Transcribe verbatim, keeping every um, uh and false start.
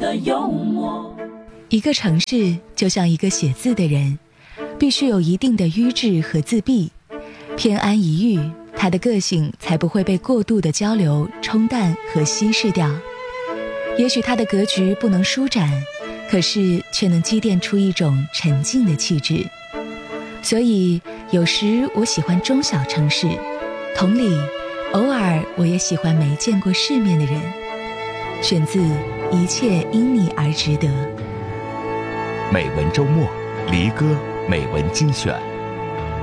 的幽默。 一个城市就像一个写字的人，必须有一定的迂智和自闭，偏安一隅，他的个性才不会被过度的交流冲淡和稀释掉。也许他的格局不能舒展，可是却能积淀出一种沉静的气质。所以有时我喜欢中小城市，同理偶尔我也喜欢没见过世面的人。选自一切因你而值得。 美文周末，离歌美文精选。